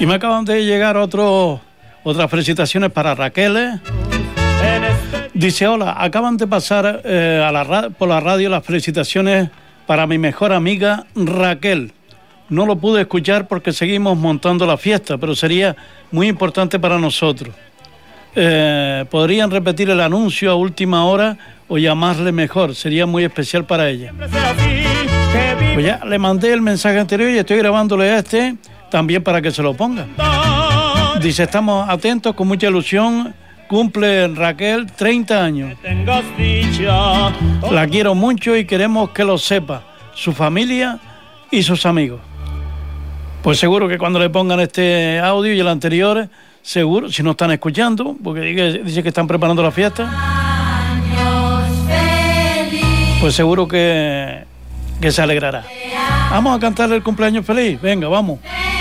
Y me acaban de llegar otras felicitaciones para Raquel. Dice, hola, acaban de pasar por la radio las felicitaciones para mi mejor amiga Raquel. No lo pude escuchar porque seguimos montando la fiesta, pero sería muy importante para nosotros. ¿Podrían repetir el anuncio a última hora o llamarle mejor? Sería muy especial para ella. Pues ya le mandé el mensaje anterior y estoy grabándole también para que se lo ponga. Dice, estamos atentos, con mucha ilusión. Cumple Raquel 30 años. La quiero mucho y queremos que lo sepa su familia y sus amigos. Pues seguro que cuando le pongan este audio y el anterior, seguro, si no están escuchando, porque dice que están preparando la fiesta, pues seguro que se alegrará. Vamos a cantarle el cumpleaños feliz. Venga, vamos.